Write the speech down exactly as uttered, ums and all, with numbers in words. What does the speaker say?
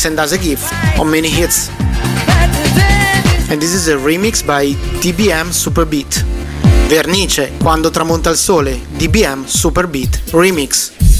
send us a gift on many hits. And this is a remix by D B M Superbeat. Vernice, Quando tramonta il sole, D B M Superbeat Remix.